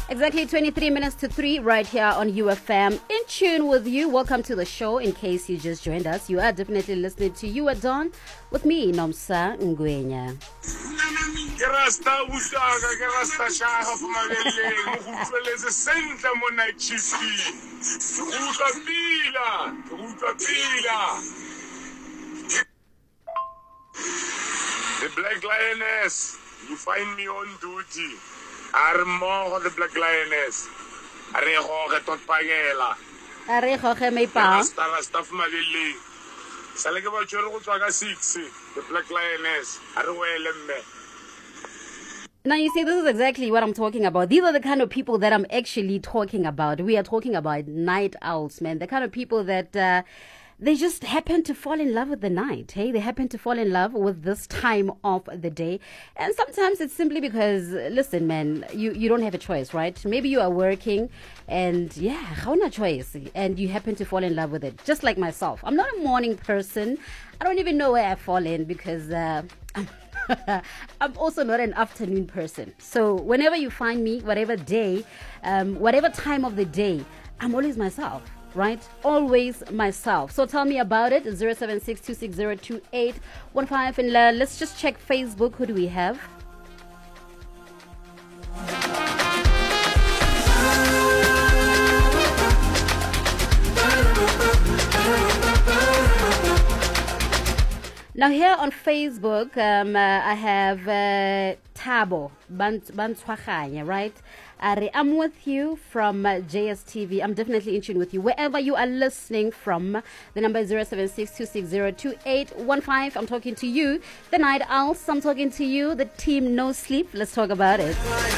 Exactly 23 minutes to 3 right here on UFM. In tune with you. Welcome to the show. In case you just joined us, you are definitely listening to You at Dawn with me, Nomsa Ngwenya. The Black Lioness, you find me on duty. Armo the Black Lioness. Areho tot pagela. Areho me pa. Staff malili. Saleke ba tshwere go tswa ka 6 the Black Lioness. Arewelemme. Now, you see, this is exactly what I'm talking about. These are the kind of people that I'm actually talking about. We are talking about night owls, man. The kind of people that they just happen to fall in love with the night. Hey, they happen to fall in love with this time of the day. And sometimes it's simply because, listen, man, you don't have a choice, right? Maybe you are working and how no choice. And you happen to fall in love with it. Just like myself. I'm not a morning person. I don't even know where I fall in because I'm also not an afternoon person. So whenever you find me, whatever day, whatever time of the day, I'm always myself. Right? Always myself. So tell me about it. 076-260-2815. And let's just check Facebook. Who do we have? Now here on Facebook, I have Tabo Bantwachanya, right? I'm with you from JSTV. I'm definitely in tune with you. Wherever you are listening from, the number is 076-260-2815. I'm talking to you. The Night Owls, I'm talking to you. The team No Sleep. Let's talk about it.